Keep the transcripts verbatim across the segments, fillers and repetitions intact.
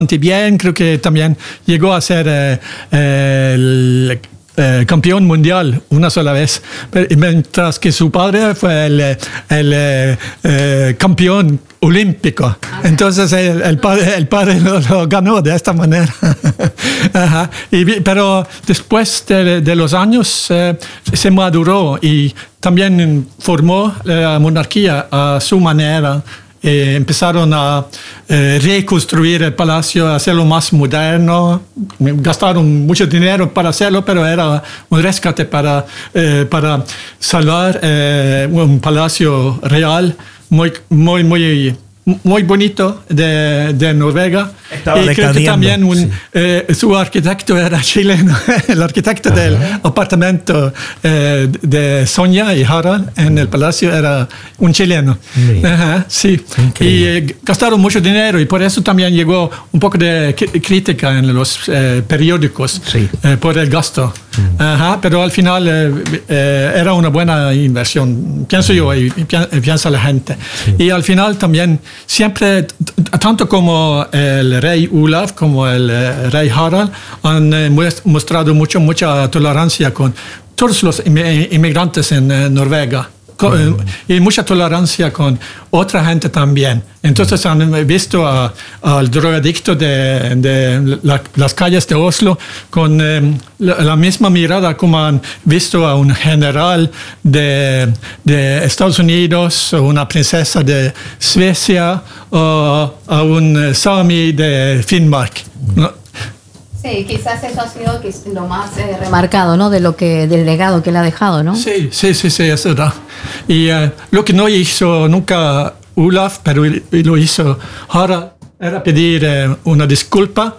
bien, creo que también llegó a ser eh, eh, el eh, campeón mundial una sola vez, mientras que su padre fue el, el eh, eh, campeón olímpico. Entonces el, el padre, el padre lo, lo ganó de esta manera. Ajá. Y, pero después de, de los años eh, se maduró y también formó la monarquía a su manera. Eh, empezaron a eh, reconstruir el palacio, a hacerlo más moderno. Gastaron mucho dinero para hacerlo, pero era un rescate para, eh, para salvar eh, un palacio real muy, muy, muy, muy bonito de, de Noruega. Estaba y creo que también un, sí. eh, su arquitecto era chileno. El arquitecto Ajá. del apartamento eh, de Sonia y Harald en el palacio era un chileno. Sí. Ajá, sí. Y eh, gastaron mucho dinero y por eso también llegó un poco de crítica en los eh, periódicos sí. eh, por el gasto. Mm. Ajá, pero al final eh, eh, era una buena inversión, pienso mm. yo y piensa la gente. Sí. Y al final también siempre, tanto como el rey Olav como el eh, rey Harald han eh, mostrado mucho, mucha tolerancia con todos los inmigrantes en eh, Noruega. Con, y mucha tolerancia con otra gente también. Entonces han visto a, al drogadicto de, de la, las calles de Oslo con eh, la, la misma mirada como han visto a un general de, de Estados Unidos, o una princesa de Suecia, o a un sami de Finnmark. ¿No? Sí, quizás eso ha sido lo más eh, remarcado, ¿no? De lo que, del legado que él ha dejado, ¿no? Sí, sí, sí, sí, es verdad. Y uh, lo que no hizo nunca Olav, pero lo hizo Harald, era pedir eh, una disculpa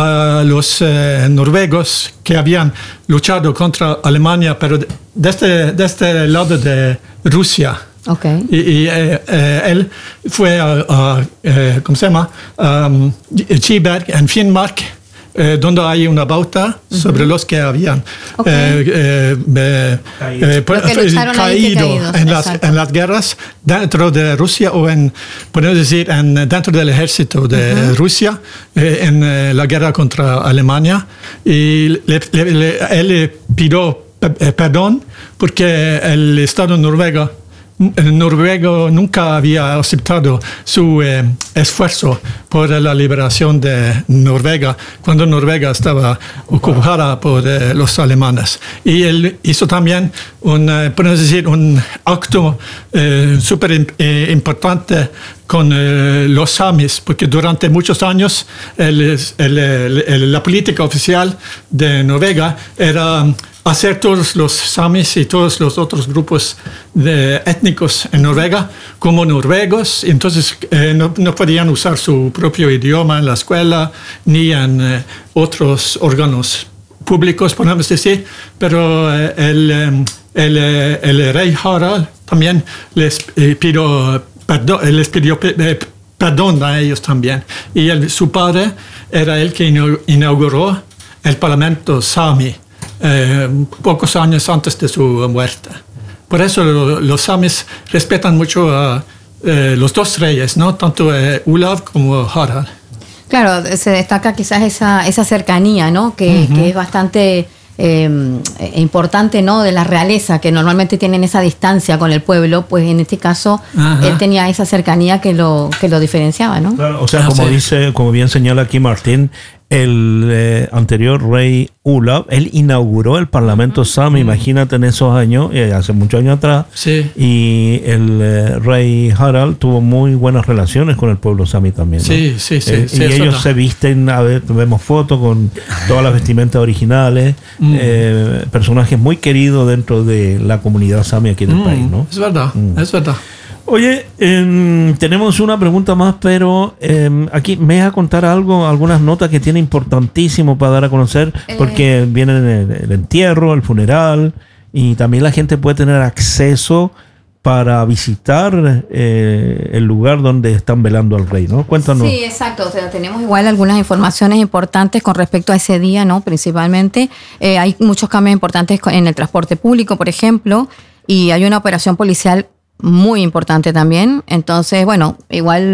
a los eh, noruegos que habían luchado contra Alemania, pero desde, desde el lado de Rusia. Okay. Y, y eh, eh, él fue a, a eh, ¿cómo se llama? Um, Kiberg, en Finnmark. Eh, donde hay una bauta uh-huh. sobre los que habían okay. eh, eh, eh, caído, caído en, las, en las guerras dentro de Rusia o en, podemos decir, en, dentro del ejército de uh-huh. Rusia eh, en eh, la guerra contra Alemania. Y le, le, le, él le pidió eh, perdón porque el Estado noruego El noruego nunca había aceptado su eh, esfuerzo por la liberación de Noruega cuando Noruega estaba ocupada por eh, los alemanes. Y él hizo también un, eh, podemos decir, un acto eh, súper eh, importante con eh, los samis, porque durante muchos años el, el, el, el, la política oficial de Noruega era hacer todos los samis y todos los otros grupos de, étnicos en Noruega como noruegos. Entonces eh, no, no podían usar su propio idioma en la escuela ni en eh, otros órganos públicos, podemos decir. Pero eh, el, el, el rey Harald también les eh, pidió perdón, les pidió eh, perdón a ellos también. Y el, su padre era el que inauguró el Parlamento Sami Eh, pocos años antes de su muerte. Por eso lo, los samis respetan mucho a eh, los dos reyes, ¿no? Tanto eh, Olav como Harald. Claro, se destaca quizás esa, esa cercanía, ¿no? Que, uh-huh. que es bastante eh, importante, ¿no? De la realeza, que normalmente tienen esa distancia con el pueblo, pues en este caso uh-huh. él tenía esa cercanía que lo, que lo diferenciaba, ¿no? Claro, o sea, ah, como sí. dice, como bien señala aquí Martín, el eh, anterior rey Olav, él inauguró el Parlamento Sami, mm. imagínate en esos años, eh, hace muchos años atrás, sí. y el eh, rey Harald tuvo muy buenas relaciones con el pueblo Sami también, ¿no? Sí, sí, sí. Eh, sí y ellos no. se visten, a ver, vemos fotos con todas las vestimentas originales, mm. eh, personajes muy queridos dentro de la comunidad Sami aquí en el mm. país, ¿no? Es verdad, mm. es verdad. Oye, eh, tenemos una pregunta más, pero eh, aquí me vas a contar algo, algunas notas que tiene importantísimo para dar a conocer, porque eh. viene el, el entierro, el funeral, y también la gente puede tener acceso para visitar eh, el lugar donde están velando al rey, ¿no? Cuéntanos. Sí, exacto. O sea, tenemos igual algunas informaciones importantes con respecto a ese día, ¿no? Principalmente eh, hay muchos cambios importantes en el transporte público, por ejemplo, y hay una operación policial muy importante también. Entonces, bueno, igual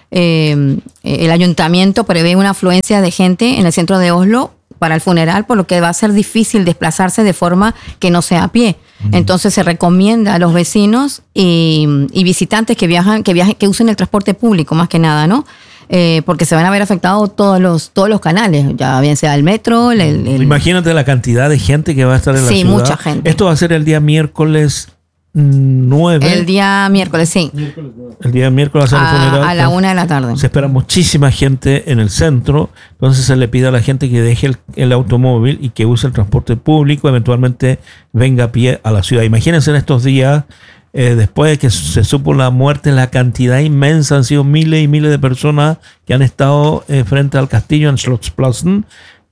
eh, el ayuntamiento prevé una afluencia de gente en el centro de Oslo para el funeral, por lo que va a ser difícil desplazarse de forma que no sea a pie. Mm. Entonces se recomienda a los vecinos y, y visitantes que viajan, que viajen, que usen el transporte público más que nada, ¿no? Eh, porque se van a ver afectados todos los todos los canales, ya bien sea el metro, el, el... Imagínate la cantidad de gente que va a estar en la sí, ciudad. Sí, mucha gente. Esto va a ser el día miércoles nueve. El día miércoles, sí. El día miércoles va a ser el funeral. A la una de la tarde. Se espera muchísima gente en el centro, entonces se le pide a la gente que deje el, el automóvil y que use el transporte público, eventualmente venga a pie a la ciudad. Imagínense en estos días, eh, después de que se supo la muerte, la cantidad inmensa, han sido miles y miles de personas que han estado eh, frente al castillo en Slottsplatsen.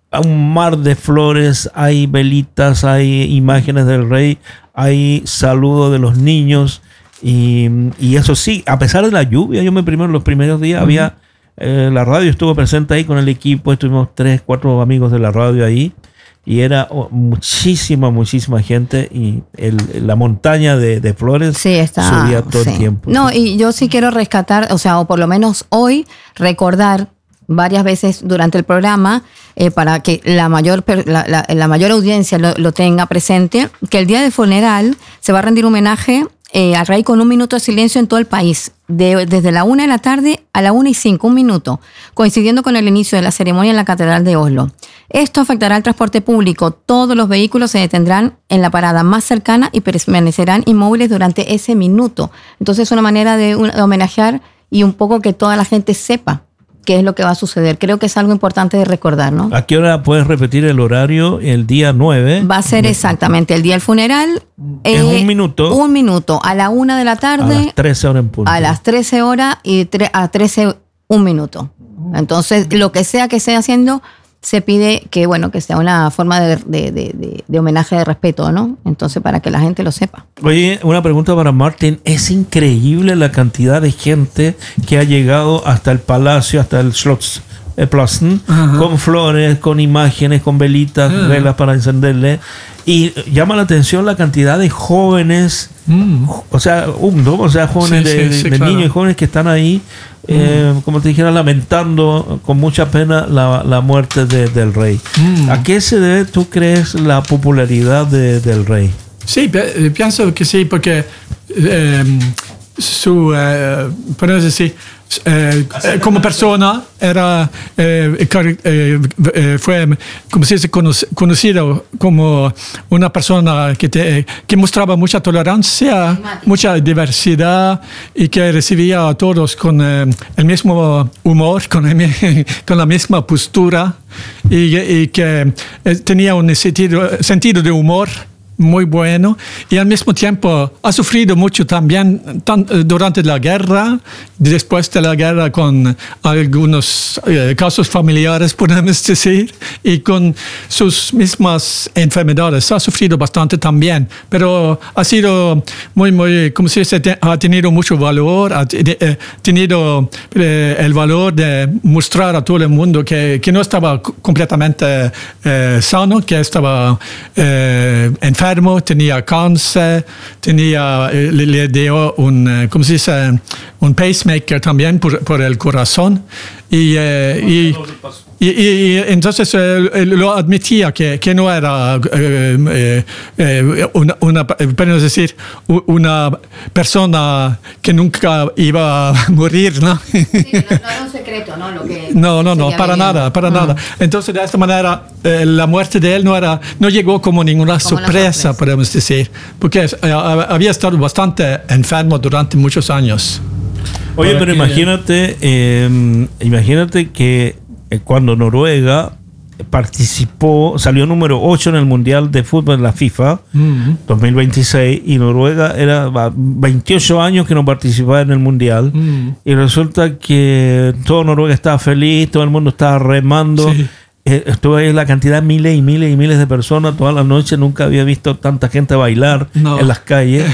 Un mar de flores, hay velitas, hay imágenes del rey, hay saludos de los niños y, y eso sí, a pesar de la lluvia, yo me primero los primeros días uh-huh. había, eh, la radio estuvo presente ahí con el equipo, estuvimos tres, cuatro amigos de la radio ahí y era oh, muchísima, muchísima gente y el, la montaña de, de flores sí, está, subía todo sí. el tiempo. No, y yo sí quiero rescatar, o sea, o por lo menos hoy recordar varias veces durante el programa eh, para que la mayor, la, la, la mayor audiencia lo, lo tenga presente, que el día del funeral se va a rendir homenaje eh, al rey con un minuto de silencio en todo el país, de, desde la una de la tarde a la una y cinco, un minuto, coincidiendo con el inicio de la ceremonia en la Catedral de Oslo. Esto afectará al transporte público. Todos los vehículos se detendrán en la parada más cercana y permanecerán inmóviles durante ese minuto. Entonces es una manera de, de homenajear y un poco que toda la gente sepa qué es lo que va a suceder. Creo que es algo importante de recordar, ¿no? ¿A qué hora puedes repetir el horario? El día nueve. Va a ser exactamente el día del funeral. Es eh, un minuto. Un minuto. A la una de la tarde. A las trece horas en punto. A las trece horas y tre- a trece, un minuto. Entonces, lo que sea que esté haciendo, se pide que, bueno, que sea una forma de, de, de, de, de homenaje de respeto, ¿no? Entonces, para que la gente lo sepa. Oye, una pregunta para Martín. Es increíble la cantidad de gente que ha llegado hasta el palacio, hasta el Slottsplatsen, con flores, con imágenes, con velitas, uh-huh. velas para encenderle. Y llama la atención la cantidad de jóvenes, mm. o sea, um, ¿no? o sea, jóvenes sí, de, sí, sí, de claro. niños y jóvenes que están ahí, mm. eh, como te dijera, lamentando con mucha pena la, la muerte de, del rey. Mm. ¿A qué se debe, tú crees, la popularidad de, del rey? Sí, pienso que sí, porque eh, su, eh, podemos decir, Eh, como persona era eh, eh, eh, fue como se dice conocido como una persona que, te, que mostraba mucha tolerancia, mucha diversidad y que recibía a todos con eh, el mismo humor, con, el, con la misma postura y, y que eh, tenía un sentido, sentido de humor muy bueno y al mismo tiempo ha sufrido mucho también tan, durante la guerra, después de la guerra con algunos eh, casos familiares, podemos decir, y con sus mismas enfermedades. Ha sufrido bastante también, pero ha sido muy, muy, como se dice, te, ha tenido mucho valor, ha eh, tenido eh, el valor de mostrar a todo el mundo que, que no estaba completamente eh, sano, que estaba eh, enfermo, tenía cáncer, tenía, le, le dio un, ¿cómo se dice? Un pacemaker también por, por el corazón. Y, eh, y, y, y entonces eh, lo admitía que, que no era eh, eh, una, una, podemos decir, una persona que nunca iba a morir, ¿no? Sí, no, no era un secreto, ¿no? Lo que no, no, no, para viviendo. nada, para uh-huh. nada. Entonces, de esta manera, eh, la muerte de él no era, no llegó como ninguna como sorpresa, sorpresa, podemos decir, porque eh, había estado bastante enfermo durante muchos años. Oye, pero imagínate, eh, imagínate que cuando Noruega participó, salió número ocho en el Mundial de Fútbol de la FIFA uh-huh. dos mil veintiséis y Noruega era veintiocho años que no participaba en el Mundial uh-huh. y resulta que todo Noruega estaba feliz, todo el mundo estaba remando. Sí. Eh, estuve ahí la cantidad de miles y miles y miles de personas toda la noche, nunca había visto tanta gente bailar no. en las calles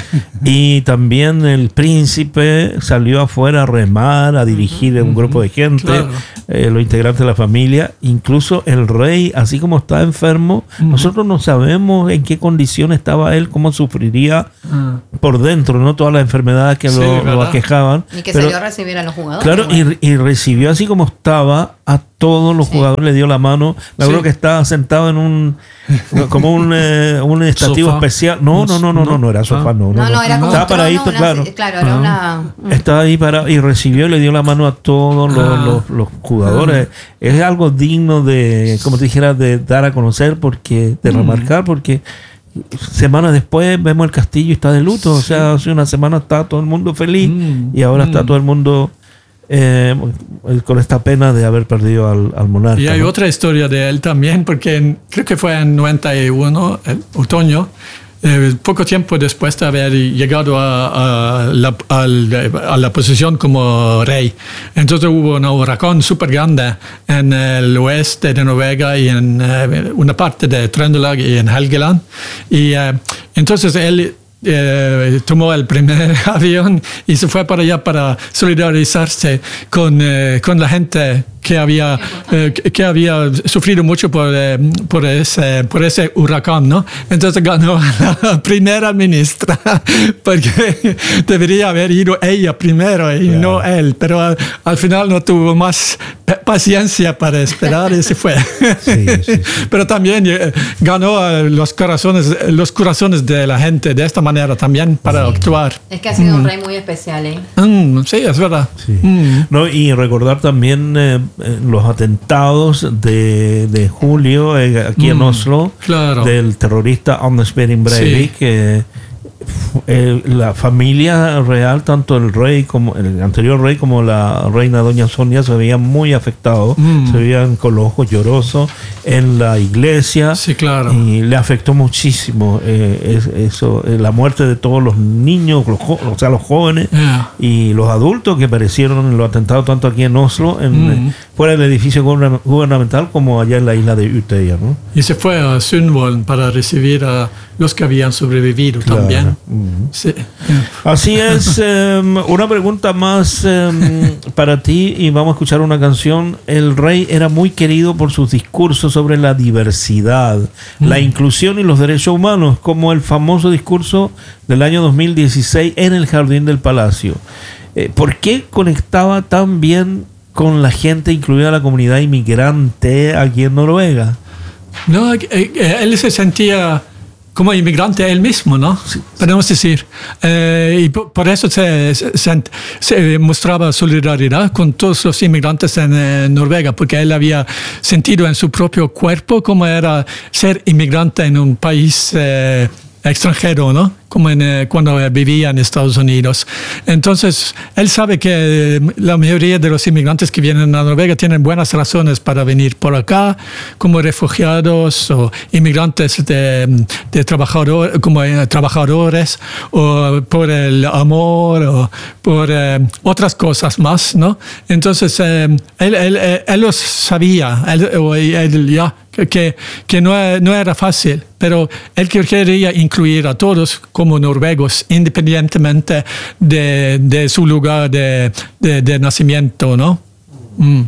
y también el príncipe salió afuera a remar, a dirigir uh-huh, un grupo de gente, claro. eh, los integrantes de la familia, incluso el rey, así como está enfermo, uh-huh. nosotros no sabemos en qué condición estaba él, cómo sufriría uh-huh. por dentro, ¿no? Todas las enfermedades que Sí, lo, lo aquejaban. Y que Pero, se dio a recibir a los jugadores. claro, bueno. y, y recibió así como estaba a todos los Sí. jugadores, le dio la mano. Me acuerdo Sí. que estaba sentado en un como un, eh, un estativo Sofá. especial. No, no, no, no, no, no era sofá, Ah. no, no, No, no, era como estaba un trono, paradito, una- claro. claro, era una... Estaba ahí para y recibió y le dio la mano a todos los, Ah. los, los jugadores. Es algo digno de, como te dijera, de dar a conocer, porque de remarcar, porque semanas después vemos el castillo y está de luto. O sea, hace una semana está todo el mundo feliz Mm. y ahora está Mm. todo el mundo eh, con esta pena de haber perdido al, al monarca. Y hay ¿no? otra historia de él también, porque en- creo que fue en noventa y uno, el otoño, eh, poco tiempo después de haber llegado a, a la, al- a la posición como rey. Entonces hubo un huracán súper grande en el oeste de Noruega y en eh, una parte de Trøndelag y en Helgeland. Y eh, entonces él eh, tomó el primer avión y se fue para allá para solidarizarse con, eh, con la gente que había, eh, que- que había sufrido mucho por, eh, por, ese, por ese huracán, ¿no? Entonces ganó la primera ministra, porque debería haber ido ella primero y Claro. no él, pero al, al final no tuvo más paciencia para esperar y se fue. Sí, sí, sí. Pero también eh, ganó eh, los corazones, los corazones de la gente de esta manera también para actuar. Es que ha sido un rey muy especial, ¿eh? Mm, sí, es verdad. Sí. Mm. No, y recordar también eh, eh, los atentados de, de julio eh, aquí en Mm, Oslo, claro. del terrorista Anders Behring Breivik, Sí. que eh, la familia real, tanto el rey como el anterior rey como la reina doña Sonia, se veían muy afectados, Mm. se veían con los ojos llorosos en la iglesia. Sí, claro. Y le afectó muchísimo eh, es- eso, eh, la muerte de todos los niños, los jo- o sea, los jóvenes Yeah. y los adultos que perecieron en los atentados, tanto aquí en Oslo, en, Mm. eh, fuera del edificio guberna- gubernamental, como allá en la isla de Utøya, ¿no? Y se fue a Sundvolden para recibir a los que habían sobrevivido Claro. también. Mm. Sí. Así es, em, una pregunta más em, para ti, y vamos a escuchar una canción. El rey era muy querido por sus discursos sobre la diversidad, la inclusión y los derechos humanos, como el famoso discurso del año dos mil dieciséis en el Jardín del Palacio. Eh, ¿Por qué conectaba tan bien con la gente, incluida la comunidad inmigrante aquí en Noruega? No, eh, eh, él se sentía como inmigrante él mismo, ¿no? Podemos decir. Eh, y por, por eso se, se, se mostraba solidaridad con todos los inmigrantes en eh, Noruega, porque él había sentido en su propio cuerpo cómo era ser inmigrante en un país eh, extranjero, ¿no? Como en, eh, cuando eh, vivía en Estados Unidos. Entonces, él sabe que eh, la mayoría de los inmigrantes que vienen a Noruega tienen buenas razones para venir por acá, como refugiados o inmigrantes de, de trabajador, como eh, trabajadores, o por el amor, o por eh, otras cosas más, ¿no? Entonces, eh, él, él, él, él lo sabía, él, o él ya, que, que no, no era fácil, pero él quería incluir a todos como noruegos, independientemente de, de su lugar de, de, de nacimiento, ¿no? Mm.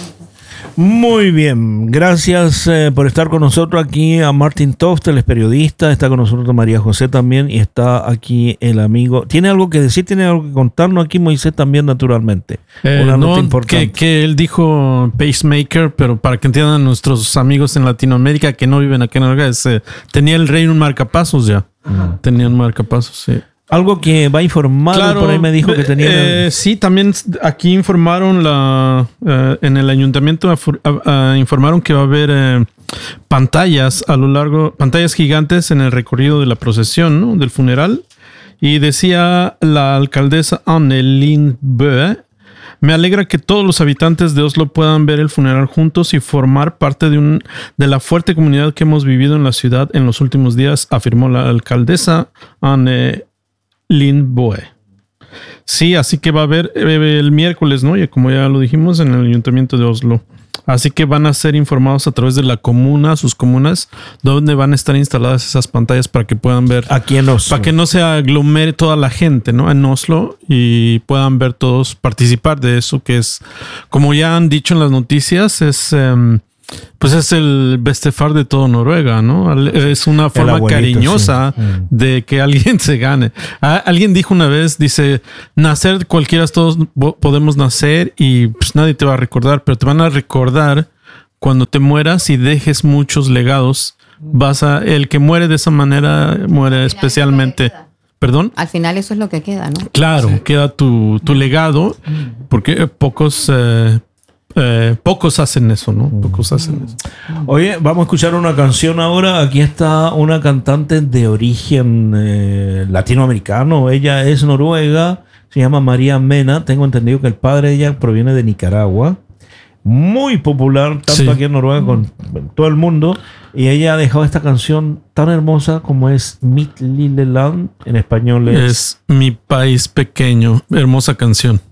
Muy bien, gracias eh, por estar con nosotros aquí a Martin Toft, él es periodista, está con nosotros María José también y está aquí el amigo. ¿Tiene algo que decir? ¿Tiene algo que contarnos aquí Moisés también naturalmente? Eh, Una nota no, importante. que, que él dijo pacemaker, pero para que entiendan nuestros amigos en Latinoamérica que no viven aquí en Noruega, es, eh, tenía el rey un marcapasos ya. Mm. Tenía un marcapasos, sí. Algo que va a informar, Claro, por ahí me dijo que tenía... eh, sí, también aquí informaron la eh, en el ayuntamiento afu- a- a- informaron que va a haber eh, pantallas a lo largo, pantallas gigantes en el recorrido de la procesión, ¿no? Del funeral. Y decía la alcaldesa Anne Lindbø: me alegra que todos los habitantes de Oslo puedan ver el funeral juntos y formar parte de, un, de la fuerte comunidad que hemos vivido en la ciudad en los últimos días, afirmó la alcaldesa Anne Lindbø. Sí, así que va a haber eh, el miércoles, ¿no? Y como ya lo dijimos, en el ayuntamiento de Oslo. Así que van a ser informados a través de la comuna, sus comunas, donde van a estar instaladas esas pantallas para que puedan ver. Aquí en Oslo. Para que no se aglomere toda la gente, ¿no? En Oslo y puedan ver todos, participar de eso, que es, como ya han dicho en las noticias, es, um, Pues es el bestefar de todo Noruega, ¿no? Es una forma abuelito, cariñosa sí. Mm. de que alguien se gane. A- alguien dijo una vez, dice, nacer cualquiera, todos bo- podemos nacer y pues nadie te va a recordar, pero te van a recordar cuando te mueras y dejes muchos legados. Vas a, el que muere de esa manera muere especialmente. ¿Perdón? Al final eso es lo que queda, ¿no? Claro, sí. Queda tu, tu legado, porque pocos... Eh, Eh, pocos hacen eso, ¿no? Pocos hacen eso. Oye, vamos a escuchar una canción ahora. Aquí está una cantante de origen eh, latinoamericano. Ella es noruega, se llama María Mena. Tengo entendido que el padre de ella proviene de Nicaragua. Muy popular, tanto sí. aquí en Noruega como en todo el mundo. Y ella ha dejado esta canción tan hermosa como es Mitt Lille Land. En español es... es Mi País Pequeño. Hermosa canción.